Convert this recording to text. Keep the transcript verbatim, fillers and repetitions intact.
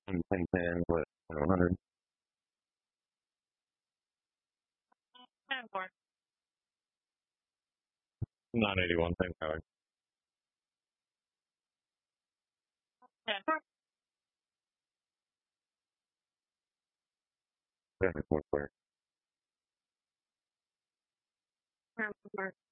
ten, ten, what, one hundred? ten four. nine eighty-one, thanks, Howard. ten four. Yeah, it's more clear. Mark.